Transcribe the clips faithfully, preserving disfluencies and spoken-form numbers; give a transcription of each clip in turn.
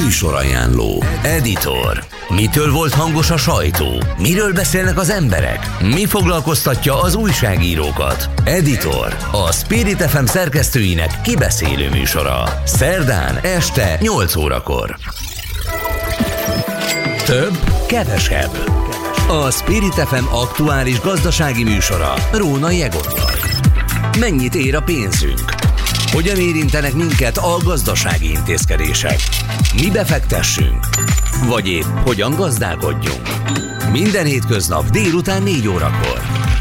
Műsorajánló. Editor. Mitől volt hangos a sajtó? Miről beszélnek az emberek? Mi foglalkoztatja az újságírókat? Editor. A Spirit ef em szerkesztőinek kibeszélő műsora. Szerdán este nyolc órakor. Több, kevesebb. A Spirit ef em aktuális gazdasági műsora Rónai Egottal. Mennyit ér a pénzünk? Hogyan érintenek minket a gazdasági intézkedések? Mi befektessünk? Vagy épp hogyan gazdálkodjunk? Minden hétköznap délután négy órakor.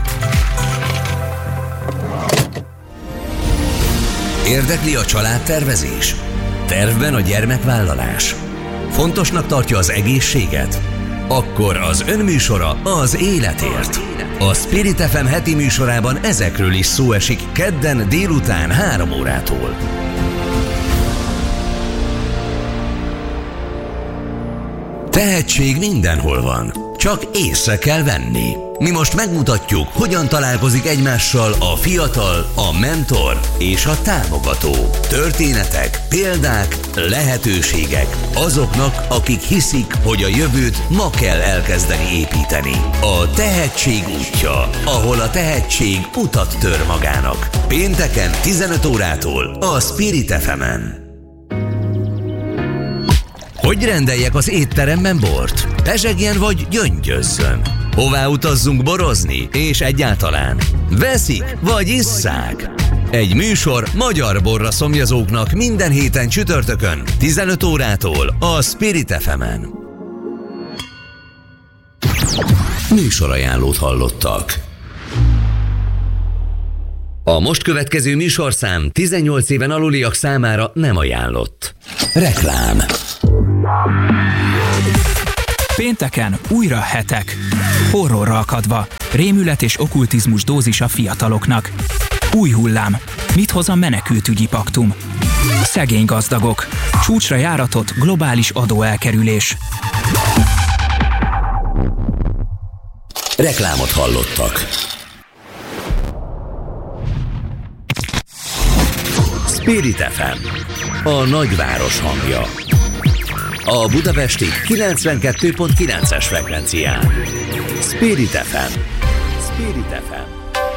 Érdekli a családtervezés? Tervben a gyermekvállalás? Fontosnak tartja az egészséget? Akkor az önműsora az életért. A Spirit ef em heti műsorában ezekről is szó esik kedden délután három órától. Tehetség mindenhol van, csak észre kell venni. Mi most megmutatjuk, hogyan találkozik egymással a fiatal, a mentor és a támogató. Történetek, példák, lehetőségek azoknak, akik hiszik, hogy a jövőt ma kell elkezdeni építeni. A tehetség útja, ahol a tehetség utat tör magának. Pénteken tizenöt órától a Spirit ef emen. Hogy rendeljek az étteremben bort? Pezsegjen vagy gyöngyözzön? Hová utazzunk borozni? És egyáltalán veszik vagy isszák? Egy műsor magyar borra szomjazóknak minden héten csütörtökön tizenöt órától a Spirit ef emen. Műsorajánlót hallottak. A most következő műsorszám tizennyolc éven aluliak számára nem ajánlott. Reklám. Pénteken újra hetek. Horrorra akadva. Rémület és okkultizmus dózis a fiataloknak. Új hullám. Mit hoz a menekültügyi paktum? Szegény gazdagok. Csúcsra járatott globális adóelkerülés. Reklámot hallottak. Spirit ef em. A nagyváros hangja. A budapesti kilencvenkettő pont kilences frekvencián. Spirit ef em. Spirit ef em.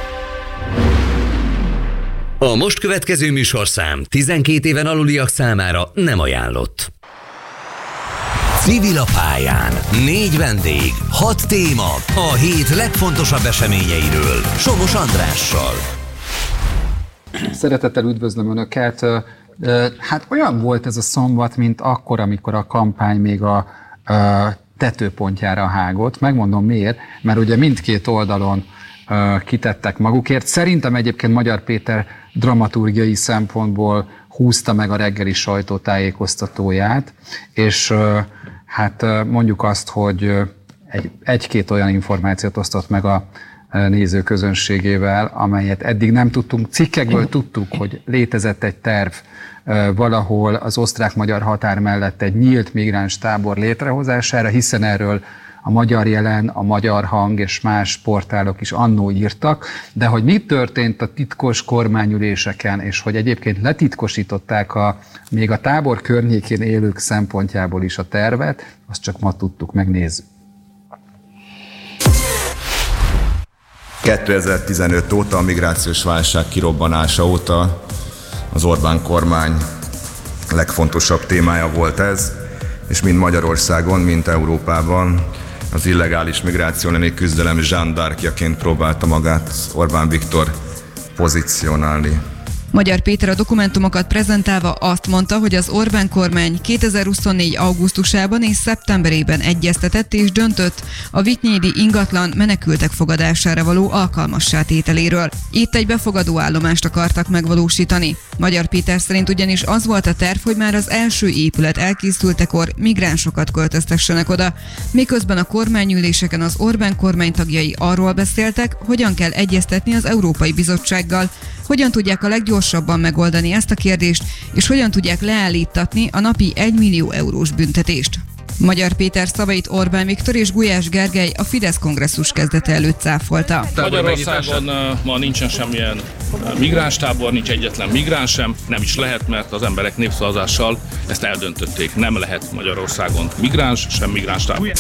A most következő műsorszám tizenkét éven aluliak számára nem ajánlott. Civil a pályán. Négy vendég, hat téma, a hét legfontosabb eseményeiről. Somos Andrással. Szeretettel üdvözlöm Önöket. Hát olyan volt ez a szombat, mint akkor, amikor a kampány még a, a tetőpontjára hágott. Megmondom miért, mert ugye mindkét oldalon uh, kitettek magukért. Szerintem egyébként Magyar Péter dramaturgiai szempontból húzta meg a reggeli sajtótájékoztatóját, és uh, hát uh, mondjuk azt, hogy uh, egy, egy-két olyan információt osztott meg a néző közönségével, amelyet eddig nem tudtunk. Cikkekből tudtuk, hogy létezett egy terv valahol az osztrák-magyar határ mellett egy nyílt migráns tábor létrehozására, hiszen erről a Magyar Jelen, a Magyar Hang és más portálok is annó írtak, de hogy mi történt a titkos kormányüléseken, és hogy egyébként letitkosították a, még a tábor környékén élők szempontjából is a tervet, azt csak ma tudtuk, megnézzük. kétezer-tizenöt óta, a migrációs válság kirobbanása óta az Orbán kormány legfontosabb témája volt ez, és mind Magyarországon, mind Európában az illegális migráció elleni küzdelem Jeanne d'Arcjaként próbálta magát Orbán Viktor pozícionálni. Magyar Péter a dokumentumokat prezentálva azt mondta, hogy az Orbán kormány kétezer-huszonnégy augusztusában és szeptemberében egyeztetett és döntött a vitynédi ingatlan menekültek fogadására való alkalmassá tételéről. Itt egy befogadó állomást akartak megvalósítani. Magyar Péter szerint ugyanis az volt a terv, hogy már az első épület elkészültekor migránsokat költöztessenek oda, miközben a kormányüléseken az Orbán kormány tagjai arról beszéltek, hogyan kell egyeztetni az Európai Bizottsággal, hogyan tudják a leggyorsabban megoldani ezt a kérdést, és hogyan tudják leállítatni a napi egymillió eurós büntetést. Magyar Péter szavait Orbán Viktor és Gulyás Gergely a Fidesz kongresszus kezdete előtt cáfolta. Magyarországon ma nincsen semmilyen migránstábor, nincs egyetlen migráns sem, nem is lehet, mert az emberek népszavazással ezt eldöntötték. Nem lehet Magyarországon migráns, sem migránstábor.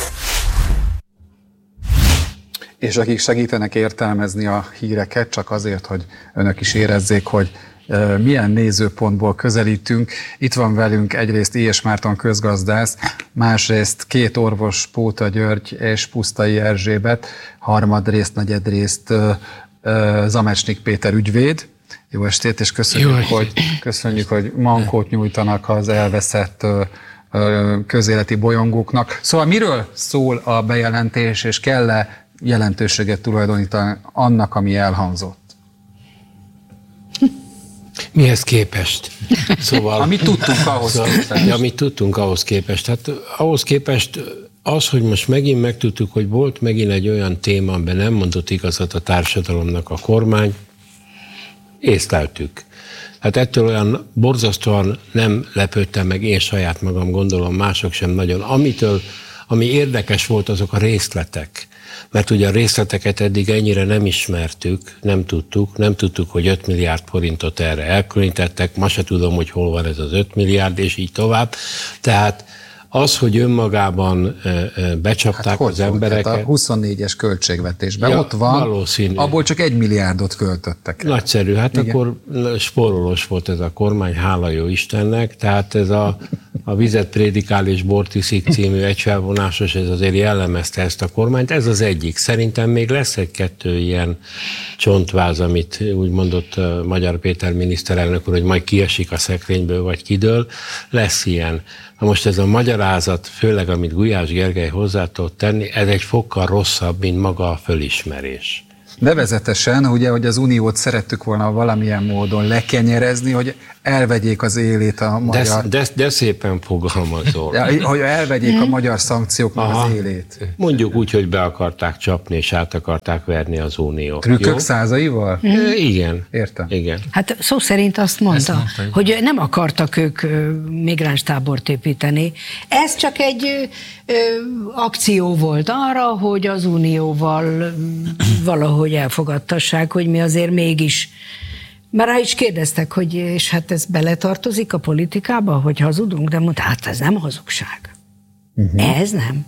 És akik segítenek értelmezni a híreket, csak azért, hogy önök is érezzék, hogy milyen nézőpontból közelítünk. Itt van velünk egyrészt Éhes Márton közgazdász, másrészt két orvos, Póta György és Pusztai Erzsébet, harmadrészt, negyedrészt Zamecsnik Péter ügyvéd. Jó estét, és köszönjük, Jó hogy, köszönjük hogy mankót nyújtanak az elveszett közéleti bolyongóknak. Szóval miről szól a bejelentés, és kell-e jelentőséget tulajdonítani annak, ami elhangzott? Mihez képest? Szóval, amit tudtunk ahhoz szóval, képest. Amit tudtunk ahhoz képest. Hát ahhoz képest az, hogy most megint megtudtuk, hogy volt megint egy olyan téma, amiben nem mondott igazat a társadalomnak a kormány, észleltük. Hát ettől olyan borzasztóan nem lepődtem meg, én saját magam gondolom, mások sem nagyon. Amitől, ami érdekes volt, azok a részletek. Mert ugye a részleteket eddig ennyire nem ismertük, nem tudtuk, nem tudtuk, hogy öt milliárd forintot erre elkülönítettek, ma se tudom, hogy hol van ez az öt milliárd, és így tovább. Tehát az, hogy önmagában becsapták hát az embereket... Hát a huszonnégyes költségvetésben ja, ott van, valószínű. Abból csak egy milliárdot költöttek. Nagyszerű, hát igen. Akkor spórolós volt ez a kormány, hála jó Istennek, tehát ez a, a vizet prédikál és bort iszik című egyfelvonásos, ez azért jellemezte ezt a kormányt, ez az egyik. Szerintem még lesz egy-kettő ilyen csontváz, amit úgy mondott Magyar Péter miniszterelnök úr, hogy majd kiesik a szekrényből, vagy kidől, lesz ilyen. Na most ez a magyarázat, főleg amit Gulyás Gergely hozzá tudott tenni, ez egy fokkal rosszabb, mint maga a fölismerés. Nevezetesen, ugye, hogy az uniót szerettük volna valamilyen módon lekenyerezni, hogy elvegyék az élét a magyar... De, de, de szépen fogalmazol. Ja, hogy elvegyék a magyar szankcióknak Aha. az élét. Mondjuk úgy, hogy be akarták csapni, és át akarták verni az uniót. Trükkök jó? Százaival? Mm. Igen. Értem. Igen. Hát szó szerint azt mondta, mondta hogy nem akartak ők migránstábort építeni. Ez csak egy ö, akció volt arra, hogy az unióval valahogy elfogadtassák, hogy mi azért mégis. Már rá is kérdeztek, hogy és hát ez beletartozik a politikába, hogy hazudunk, de mondta, hát ez nem hazugság. Uh-huh. Ez nem.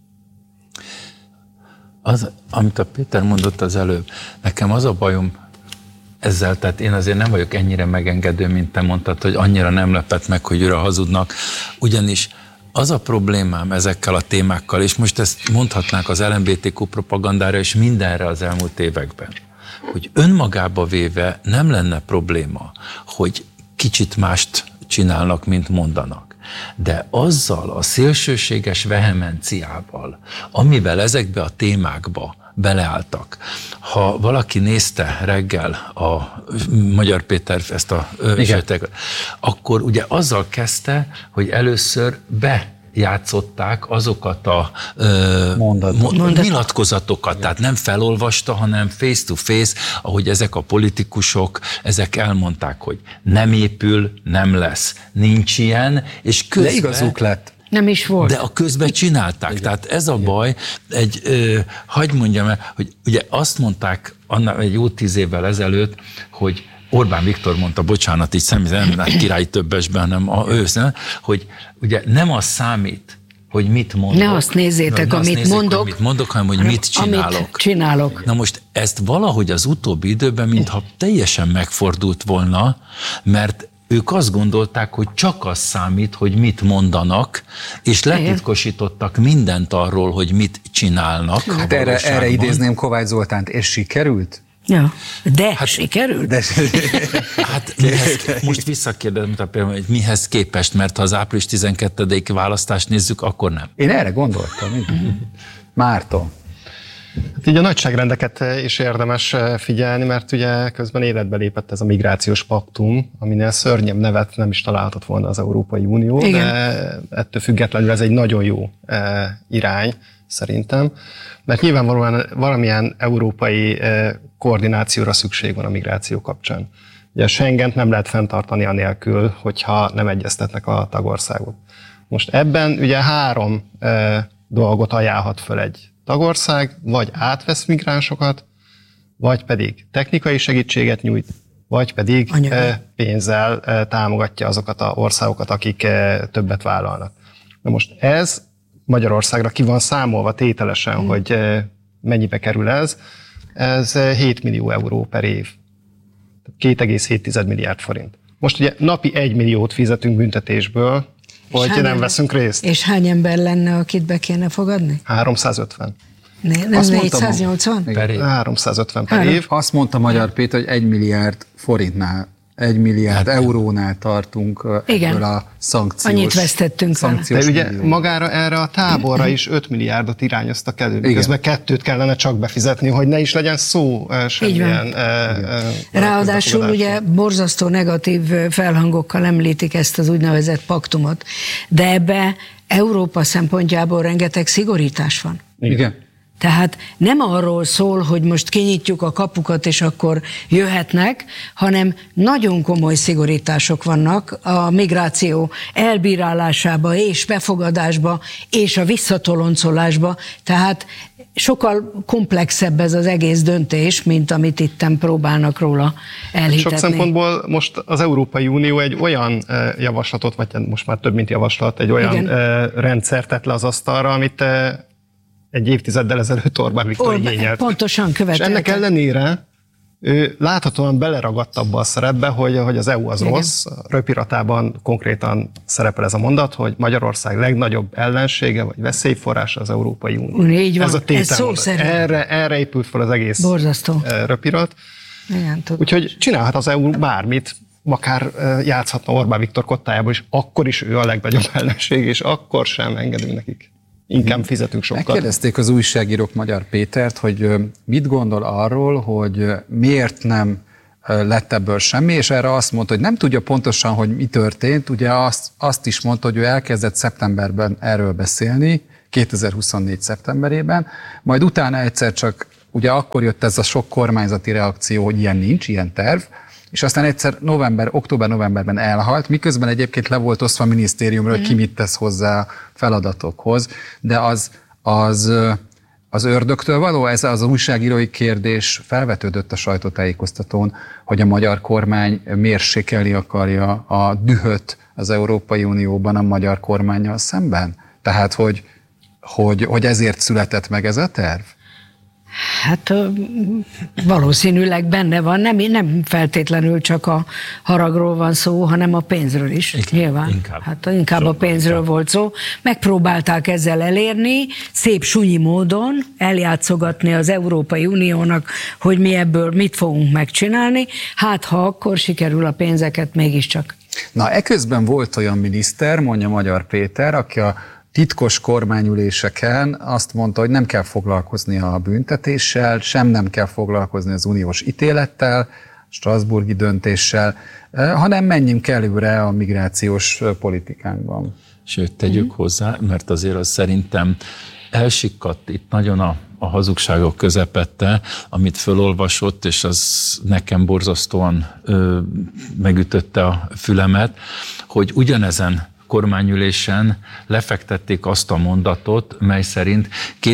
Az, amit a Péter mondott az előbb, nekem az a bajom ezzel, tehát én azért nem vagyok ennyire megengedő, mint te mondtad, hogy annyira nem lepett meg, hogy őre hazudnak, ugyanis az a problémám ezekkel a témákkal, és most ezt mondhatnák az el em bé té kú propagandára és mindenre az elmúlt években, hogy önmagába véve nem lenne probléma, hogy kicsit mást csinálnak, mint mondanak. De azzal a szélsőséges vehemenciával, amivel ezekbe a témákba beleálltak. Ha valaki nézte reggel a Magyar Péter ezt a esetet, akkor ugye azzal kezdte, hogy először be játszották azokat a ö, Mondat. nyilatkozatokat, tehát nem felolvasta, hanem face to face, ahogy ezek a politikusok, ezek elmondták, hogy nem épül, nem lesz, nincs ilyen, és közben... De igazuk lett. Nem is volt. De a közben csinálták. Igen. Tehát ez a baj, egy, ö, hagyd mondjam el, hogy ugye azt mondták annak egy jó tíz évvel ezelőtt, hogy Orbán Viktor mondta, bocsánat, így személy, nem király többesben, hanem a őszne, hogy ugye nem az számít, hogy mit mondok. Ne azt nézzétek, ne amit nézzék, mondok, mit mondok, hanem hogy mit csinálok. Amit csinálok. Na most ezt valahogy az utóbbi időben, mintha teljesen megfordult volna, mert ők azt gondolták, hogy csak az számít, hogy mit mondanak, és letitkosítottak mindent arról, hogy mit csinálnak. Hát erre, erre idézném Kovács Zoltánt, és sikerült? Ja, de hát, sikerült? De, hát mihez, most visszakérdezem, hogy mihez képest, mert ha az április tizenkettedike választást nézzük, akkor nem. Én erre gondoltam. Márton. Hát így a nagyságrendeket is érdemes figyelni, mert ugye közben életbe lépett ez a migrációs paktum, aminél szörnyebb nevet nem is találhatott volna az Európai Unió, igen. De ettől függetlenül ez egy nagyon jó irány szerintem, mert nyilvánvalóan valamilyen európai koordinációra szükség van a migráció kapcsán. Ugye a Schengent nem lehet fenntartani anélkül, hogyha nem egyeztetnek a tagországok. Most ebben ugye három e, dolgot ajánlhat föl egy tagország, vagy átvesz migránsokat, vagy pedig technikai segítséget nyújt, vagy pedig Anyag. pénzzel támogatja azokat az országokat, akik többet vállalnak. Na most ez Magyarországra ki van számolva tételesen, hmm. hogy mennyibe kerül ez. Ez hét millió euró per év. két egész hét milliárd forint. Most ugye napi egy milliót fizetünk büntetésből, és hogy nem ember, veszünk részt. És hány ember lenne, akit be kéne fogadni? háromszázötven. Ne, nem négyszáznyolcvan? Per év. háromszázötven per év. Azt mondta Magyar Péter, hogy egy milliárd forintnál, egy milliárd hát, eurónál tartunk igen. ebből a szankciós. Annyit vesztettünk szankciós. De ugye millió. Magára erre a táborra is öt milliárdot irányoztak elő. Miközben kettőt kellene csak befizetni, hogy ne is legyen szó semmilyen. E, Ráadásul ugye borzasztó negatív felhangokkal említik ezt az úgynevezett paktumot, de ebbe Európa szempontjából rengeteg szigorítás van. Igen. Tehát nem arról szól, hogy most kinyitjuk a kapukat, és akkor jöhetnek, hanem nagyon komoly szigorítások vannak a migráció elbírálásába és befogadásba és a visszatoloncolásba. Tehát sokkal komplexebb ez az egész döntés, mint amit itten próbálnak róla elhitetni. Sok szempontból most az Európai Unió egy olyan javaslatot, vagy most már több mint javaslat, egy olyan Igen. rendszert tett le az asztalra, amit egy évtizeddel ezelőtt Orbán Viktor igényelt. Pontosan követelte. És ennek ellenére ő láthatóan beleragadt abba a szerepbe, hogy, hogy az é u az Igen. rossz. Röpiratában konkrétan szerepel ez a mondat, hogy Magyarország legnagyobb ellensége vagy veszélyforrása az Európai Unió. Így van, ez a ez szó szerint. Erre, erre épült fel az egész Borzasztó. röpirat. Igen, Úgyhogy csinálhat az é u bármit, akár játszhatna Orbán Viktor kottájából, és akkor is ő a legnagyobb ellenség, és akkor sem engedünk nekik. Inkább fizetünk sokkal. Megkérdezték az újságírók Magyar Pétert, hogy mit gondol arról, hogy miért nem lett ebből semmi, és erre azt mondta, hogy nem tudja pontosan, hogy mi történt. Ugye azt, azt is mondta, hogy ő elkezdett szeptemberben erről beszélni, kétezer-huszonnégy szeptemberében, majd utána egyszer csak, ugye akkor jött ez a sok kormányzati reakció, hogy ilyen nincs, ilyen terv, és aztán egyszer november, október-novemberben elhalt, miközben egyébként le volt osztva a minisztériumról, hogy ki mit tesz hozzá a feladatokhoz, de az, az, az ördögtől való, ez az újságírói kérdés felvetődött a sajtótájékoztatón, hogy a magyar kormány mérsékelni akarja a dühöt az Európai Unióban a magyar kormánnyal szemben? Tehát, hogy, hogy, hogy ezért született meg ez a terv? Hát valószínűleg benne van, nem, nem feltétlenül csak a haragról van szó, hanem a pénzről is, inkább, nyilván. Inkább, hát inkább a pénzről inkább. volt szó. Megpróbálták ezzel elérni, szép sunyi módon eljátszogatni az Európai Uniónak, hogy mi ebből mit fogunk megcsinálni, hát ha akkor sikerül a pénzeket mégiscsak. Na, eközben volt olyan miniszter, mondja Magyar Péter, aki a titkos kormányüléseken azt mondta, hogy nem kell foglalkozni a büntetéssel, sem nem kell foglalkozni az uniós ítélettel, strasbourgi döntéssel, hanem menjünk előre a migrációs politikánkban. Sőt, tegyük mm. hozzá, mert azért az szerintem elsikkadt itt nagyon a, a hazugságok közepette, amit fölolvasott, és az nekem borzasztóan ö, megütötte a fülemet, hogy ugyanezen kormányülésen lefektették azt a mondatot, mely szerint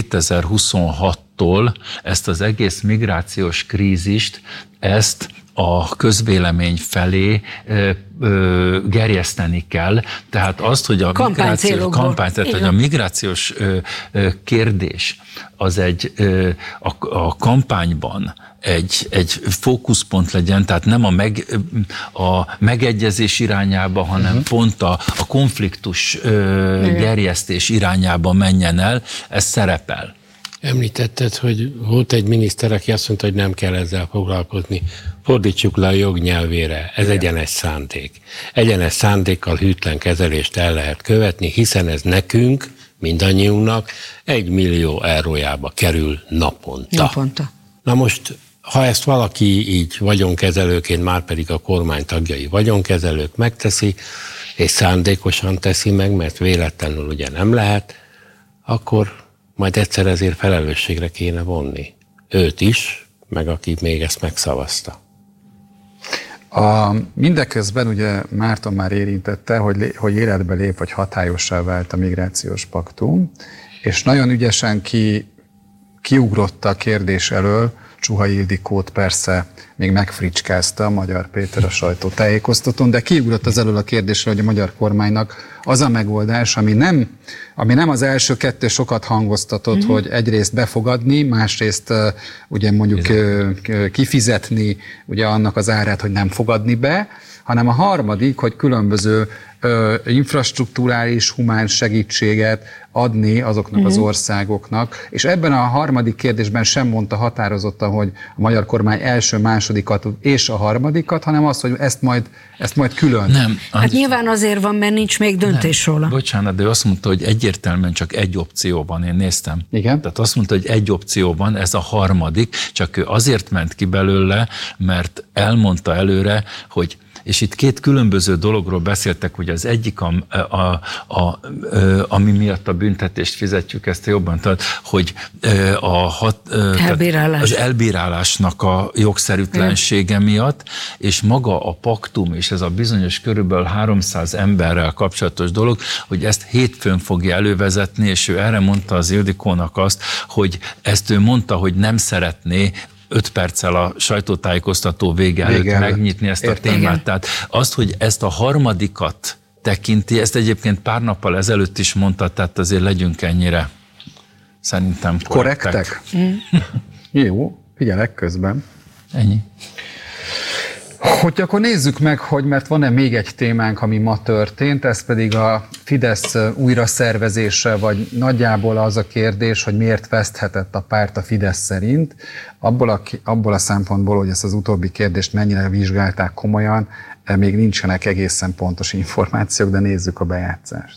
kétezer-huszonhattól ezt az egész migrációs krízist, ezt a közvélemény felé ö, ö, gerjeszteni kell. Tehát azt, hogy a migrációs, kampány, tehát, hogy a migrációs ö, ö, kérdés az egy ö, a, a kampányban egy, egy fókuszpont legyen, tehát nem a, meg, a megegyezés irányába, hanem uh-huh. pont a, a konfliktus ö, gerjesztés irányába menjen el, ez szerepel. Említetted, hogy volt egy miniszter, aki azt mondta, hogy nem kell ezzel foglalkozni. Fordítsuk le a jog nyelvére, ez Igen. egyenes szándék. Egyenes szándékkal hűtlen kezelést el lehet követni, hiszen ez nekünk, mindannyiunknak egy millió eurójába kerül naponta. Naponta. Na most, ha ezt valaki így vagyonkezelőként, már pedig a kormány tagjai vagyonkezelők megteszi, és szándékosan teszi meg, mert véletlenül ugye nem lehet, akkor majd egyszer ezért felelősségre kéne vonni. Őt is, meg aki még ezt megszavazta. A, mindeközben ugye Márton már érintette, hogy, hogy életbe lép, vagy hatályossá vált a migrációs paktum, és nagyon ügyesen ki, kiugrott a kérdés elől, Csuha Ildikót persze még megfricskázta Magyar Péter a sajtótájékoztatón, de kiugrott az elől a kérdésre, hogy a magyar kormánynak az a megoldás, ami nem, ami nem az első kettő sokat hangoztatott, mm-hmm. hogy egyrészt befogadni, másrészt ugye mondjuk Bizony. kifizetni ugye annak az árát, hogy nem fogadni be, hanem a harmadik, hogy különböző ö, infrastrukturális, humán segítséget adni azoknak uh-huh. az országoknak. És ebben a harmadik kérdésben sem mondta határozottan, hogy a magyar kormány első, másodikat és a harmadikat, hanem azt, hogy ezt majd, ezt majd külön. Nem. Hát nyilván azért van, mert nincs még döntés nem. róla. Bocsánat, de ő azt mondta, hogy egyértelműen csak egy opció van, én néztem. Igen? Tehát azt mondta, hogy egy opció van, ez a harmadik, csak ő azért ment ki belőle, mert elmondta előre, hogy és itt két különböző dologról beszéltek, hogy az egyik, a, a, a, a, ami miatt a büntetést fizetjük, ezt jobban tudod, hogy a hat, Elbírálás. az elbírálásnak a jogszerűtlensége miatt, és maga a paktum, és ez a bizonyos körülbelül háromszáz emberrel kapcsolatos dolog, hogy ezt hétfőn fogja elővezetni, és ő erre mondta az Ildikónak azt, hogy ezt ő mondta, hogy nem szeretné öt perccel a sajtótájékoztató vége előtt vége megnyitni ezt a Értem. témát. Tehát azt, hogy ezt a harmadikat tekinti, ezt egyébként pár nappal ezelőtt is mondta, tehát azért legyünk ennyire szerintem korrektek. Korrektek? Mm. Jó, figyelek közben. Ennyi. Hogy akkor nézzük meg, hogy mert van-e még egy témánk, ami ma történt, ez pedig a Fidesz újraszervezése, vagy nagyjából az a kérdés, hogy miért veszthetett a párt a Fidesz szerint. Abból a, abból a szempontból, hogy ezt az utóbbi kérdést mennyire vizsgálták komolyan, még nincsenek egészen pontos információk, de nézzük a bejátszást.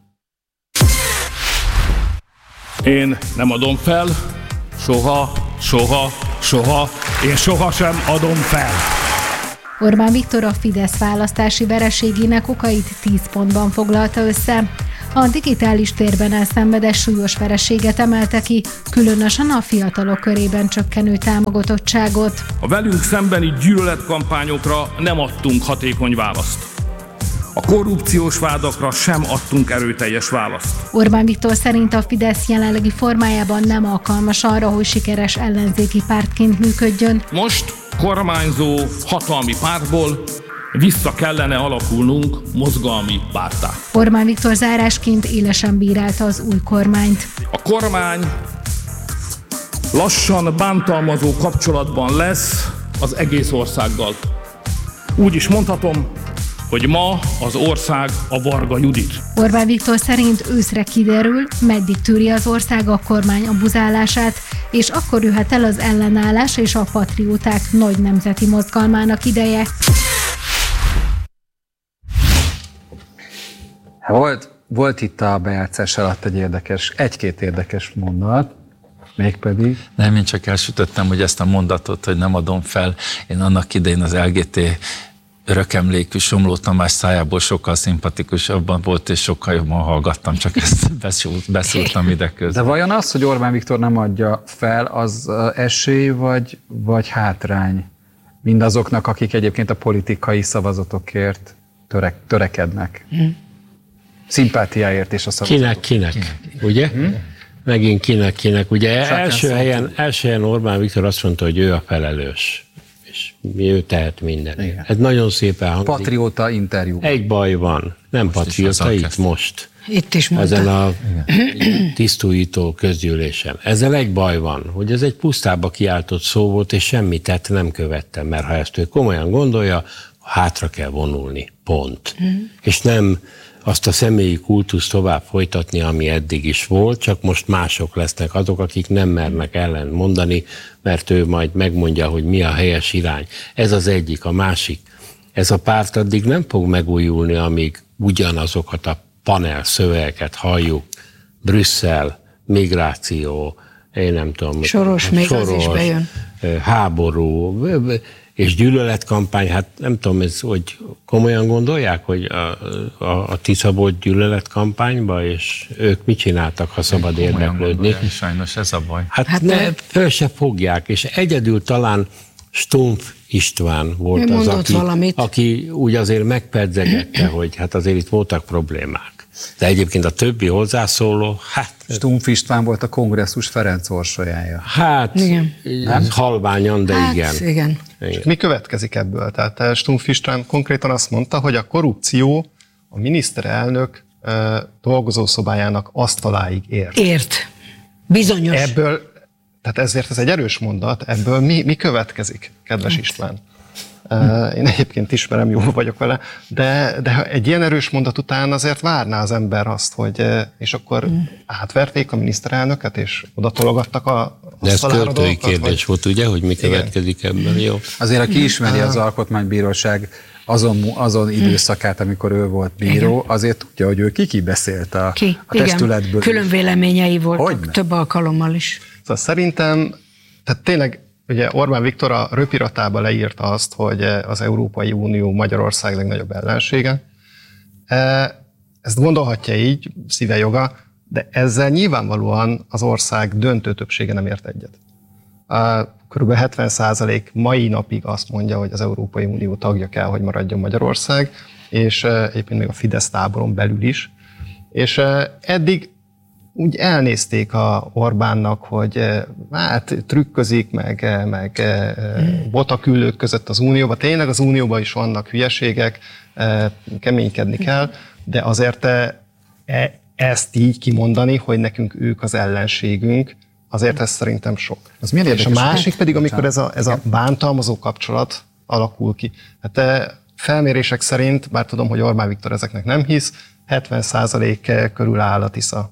Én nem adom fel, soha, soha, soha, én sohasem adom fel. Orbán Viktor a Fidesz választási vereségének okait tíz pontban foglalta össze. A digitális térben elszenvedett súlyos vereséget emelte ki, különösen a fiatalok körében csökkenő támogatottságot. A velünk szembeni gyűlöletkampányokra nem adtunk hatékony választ. A korrupciós vádakra sem adtunk erőteljes választ. Orbán Viktor szerint a Fidesz jelenlegi formájában nem alkalmas arra, hogy sikeres ellenzéki pártként működjön. Most kormányzó hatalmi pártból vissza kellene alakulnunk mozgalmi párttá. Orbán Viktor zárásként élesen bírálta az új kormányt. A kormány lassan bántalmazó kapcsolatban lesz az egész országgal. Úgy is mondhatom, hogy ma az ország a Varga Judit. Orbán Viktor szerint őszre kiderül, meddig tűri az ország a kormány abuzálását, és akkor jöhet el az ellenállás és a patrióták nagy nemzeti mozgalmának ideje. Volt, volt itt a bejátszás alatt egy érdekes, egy-két érdekes mondat, mégpedig... Nem, én csak elsütöttem, hogy ezt a mondatot, hogy nem adom fel. Én annak idején az el gé té örökemlékű Somló Tamás szájából sokkal szimpatikusabban volt, és sokkal jobban hallgattam, csak ezt beszúrtam ide közben. De vajon az, hogy Orbán Viktor nem adja fel, az esély vagy, vagy hátrány mindazoknak, akik egyébként a politikai szavazatokért törek, törekednek? Hmm. Szimpátiáért és a szavazatokért. Kinek, kinek, ugye? Hmm? Megint kinek, kinek. Ugye első helyen, első helyen Orbán Viktor azt mondta, hogy ő a felelős. Mi ő tehet minden. Igen. Ez nagyon szépen hangzik. Patrióta interjú. Egy baj van. Nem most patrióta, itt kezd. most. Itt is mondta. Ezen a tisztújító közgyűlésen. Ezzel egy baj van, hogy ez egy pusztába kiáltott szó volt, és semmit tett nem követtem, mert ha ezt ő komolyan gondolja, hátra kell vonulni. Pont. Mm. És nem azt a személyi kultuszt tovább folytatni, ami eddig is volt, csak most mások lesznek azok, akik nem mernek ellen mondani, mert ő majd megmondja, hogy mi a helyes irány. Ez az egyik. A másik. Ez a párt addig nem fog megújulni, amíg ugyanazokat a panel szövegeket halljuk. Brüsszel, migráció, én nem tudom. Soros, még soros, az is bejön. Háború, és gyűlöletkampány, hát nem tudom, ez, hogy komolyan gondolják, hogy a, a, a Tisza volt gyűlöletkampányba, és ők mit csináltak, ha szabad érdeklődni? Sajnos ez a baj. Hát, hát ne, föl se fogják, és egyedül talán Stumpf István volt az, aki, aki úgy azért megpedzegette, hogy hát azért itt voltak problémák. De egyébként a többi hozzászóló, hát... Stumpf István volt a Kongresszus Ferenc orsolyája. Hát, igen. halványan, de hát, igen. igen. igen. Mi következik ebből? Tehát Stumpf István konkrétan azt mondta, hogy a korrupció a miniszterelnök uh, dolgozószobájának asztaláig ért. Ért. Bizonyos. Ebből, tehát ezért ez egy erős mondat, ebből mi, mi következik, kedves hát. István? Uh, én egyébként ismerem, jól vagyok vele, de, de egy ilyen erős mondat után azért várná az ember azt, hogy és akkor mm. átverték a miniszterelnöket, és oda tologattak a De ez költői kérdés vagy... volt, ugye, hogy mi következik ebben, jó? Azért, aki ismeri az Alkotmánybíróság azon, azon időszakát, amikor ő volt bíró, igen. azért tudja, hogy ő ki-ki beszélt a, ki? a testületből. Külön véleményei voltak Hogyne? több alkalommal is. Szóval szerintem, tehát tényleg ugye Orbán Viktor a röpiratába leírta azt, hogy az Európai Unió Magyarország legnagyobb ellensége. Ezt gondolhatja így, szíve joga, de ezzel nyilvánvalóan az ország döntő többsége nem ért egyet. Körülbelül hetven százalék mai napig azt mondja, hogy az Európai Unió tagja kell, hogy maradjon Magyarország, és egyébként még a Fidesz táboron belül is. És eddig úgy elnézték a Orbánnak, hogy hát trükközik, meg, meg botaküllők között az Unióba. Tényleg az Unióban is vannak hülyeségek, keménykedni kell, de azért ezt így kimondani, hogy nekünk ők az ellenségünk, azért ez szerintem sok. Az milyen érdekes? És a másik pedig, amikor ez a, ez a bántalmazó kapcsolat alakul ki. Hát felmérések szerint, bár tudom, hogy Orbán Viktor ezeknek nem hisz, hetven százalék körül áll a Tisza.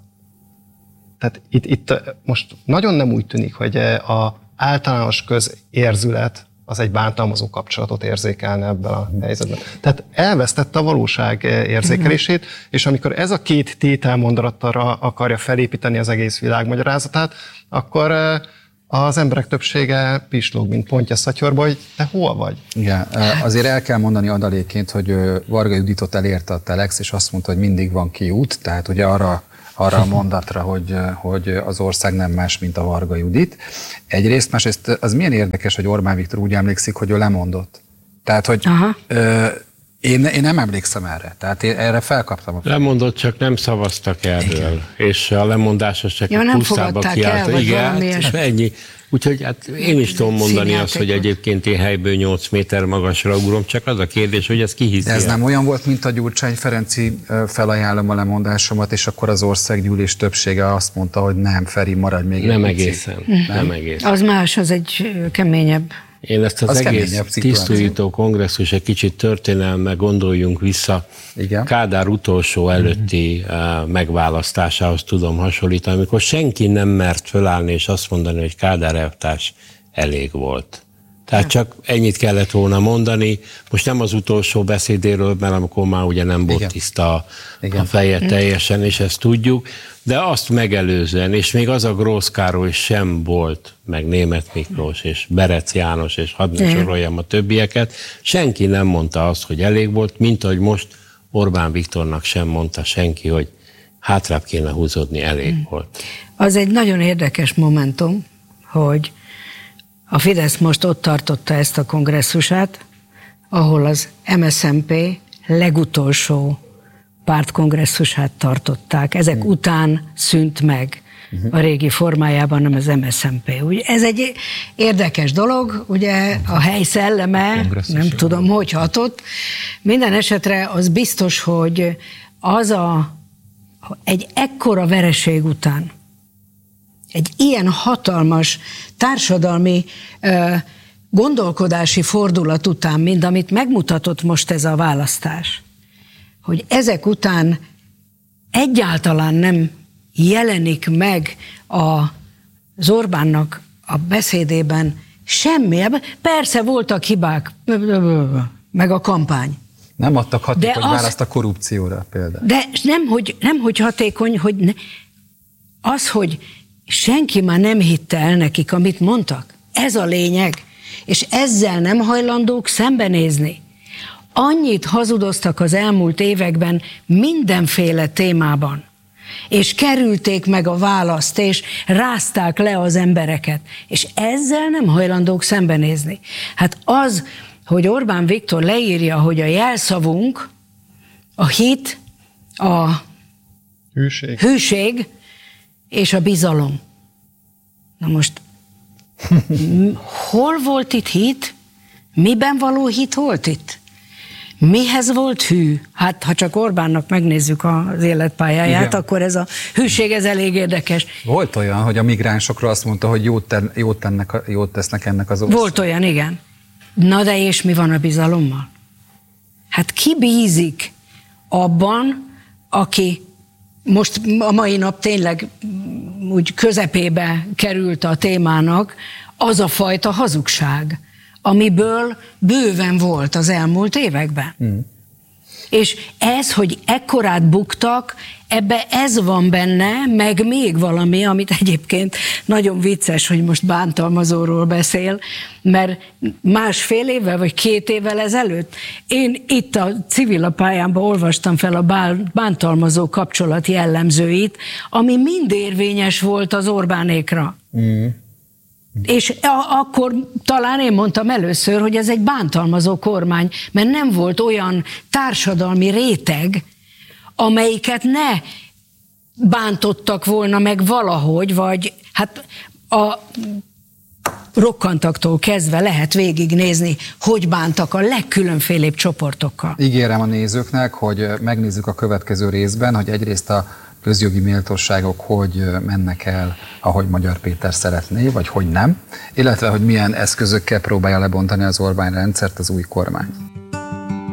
Tehát itt, itt most nagyon nem úgy tűnik, hogy az általános közérzület az egy bántalmazó kapcsolatot érzékelne ebben a helyzetben. Tehát elvesztette a valóság érzékelését, és amikor ez a két tételmondattal akarja felépíteni az egész világ magyarázatát, akkor az emberek többsége pislog, mint pontja szatyorba, hogy te hol vagy? Igen, azért el kell mondani adalékként, hogy Varga Juditot elérte a Telex, és azt mondta, hogy mindig van kiút, tehát ugye arra arra a mondatra, hogy, hogy az ország nem más, mint a Varga Judit. Egyrészt, másrészt az milyen érdekes, hogy Orbán Viktor úgy emlékszik, hogy ő lemondott. Tehát, hogy ö, én, én nem emlékszem erre. Tehát én erre felkaptam. A lemondott, csak nem szavaztak erről. És a lemondás csak ja, pusztába kiállt. Igen, és ennyi. Úgyhogy hát én is tudom mondani azt, hogy egyébként én helyből nyolc méter magasra ugrom, csak az a kérdés, hogy ez ki hiszi. De ez nem olyan volt, mint a Gyurcsány-Ferenci felajánlom a lemondásomat, és akkor az országgyűlés többsége azt mondta, hogy nem, Feri, maradj még nem egy egészen, nem? nem egészen. Az más, az egy keményebb. Én ezt az, az egész tisztújító kongresszus egy kicsit történelme gondoljunk vissza. Igen. Kádár utolsó előtti uh, megválasztásához tudom hasonlítani, amikor senki nem mert fölállni és azt mondani, hogy Kádár elvtárs elég volt. Tehát csak ennyit kellett volna mondani. Most nem az utolsó beszédéről, mert amikor már ugye nem volt tiszta a, a feje teljesen, és ezt tudjuk, de azt megelőzően, és még az a Grósz Károly sem volt, meg Németh Miklós, és Berec János, és hadd ne soroljam a többieket, senki nem mondta azt, hogy elég volt, mint ahogy most Orbán Viktornak sem mondta senki, hogy hátrább kéne húzódni, elég volt. Az egy nagyon érdekes momentum, hogy a Fidesz most ott tartotta ezt a kongresszusát, ahol az em es zé en pé legutolsó pártkongresszusát tartották. Ezek hmm. után szűnt meg a régi formájában, nem az em es zé en pé. Ugye ez egy érdekes dolog, ugye a hely szelleme, nem tudom, hogy hatott. Minden esetre az biztos, hogy az a, egy ekkora vereség után, egy ilyen hatalmas társadalmi uh, gondolkodási fordulat után, mint amit megmutatott most ez a választás, hogy ezek után egyáltalán nem jelenik meg az Orbánnak a beszédében semmi. Persze voltak hibák, meg a kampány. Nem adtak hatékony az, választ a korrupcióra például. De nem hogy, nem, hogy hatékony, hogy ne, az, hogy senki már nem hitte el nekik, amit mondtak. Ez a lényeg. És ezzel nem hajlandók szembenézni. Annyit hazudoztak az elmúlt években mindenféle témában, és kerülték meg a választ, és rázták le az embereket, és ezzel nem hajlandók szembenézni. Hát az, hogy Orbán Viktor leírja, hogy a jelszavunk, a hit, a hűség, hűség és a bizalom. Na most, hol volt itt hit? Miben való hit volt itt? Mihez volt hű? Hát, ha csak Orbánnak megnézzük az életpályáját, igen, akkor ez a hűség, ez elég érdekes. Volt olyan, hogy a migránsokról azt mondta, hogy jót, ten, jót, tennek, jót tesznek ennek az országnak. Volt olyan, igen. Na de és mi van a bizalommal? Hát ki bízik abban, aki most a mai nap tényleg úgy közepébe került a témának, az a fajta hazugság, amiből bőven volt az elmúlt években. Mm. És ez, hogy ekkorát buktak, ebbe ez van benne, meg még valami, amit egyébként nagyon vicces, hogy most bántalmazóról beszél, mert másfél évvel vagy két évvel ezelőtt én itt a civilapályámban olvastam fel a bántalmazó kapcsolat jellemzőit, ami mind érvényes volt az Orbánékra. Mm. És akkor talán én mondtam először, hogy ez egy bántalmazó kormány, mert nem volt olyan társadalmi réteg, amelyiket ne bántottak volna meg valahogy, vagy hát a rokkantaktól kezdve lehet végignézni, hogy bántak a legkülönfélébb csoportokkal. Ígérem a nézőknek, hogy megnézzük a következő részben, hogy egyrészt a közjogi méltóságok hogy mennek el, ahogy Magyar Péter szeretné, vagy hogy nem, illetve hogy milyen eszközökkel próbálja lebontani az Orbán rendszert az új kormány.